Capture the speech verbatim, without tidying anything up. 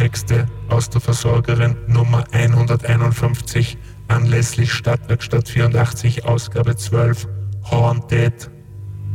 Texte aus der Versorgerin Nummer hunderteinundfünfzig anlässlich Stadtwerkstatt vierundachtzig, Ausgabe zwölf, Haunted.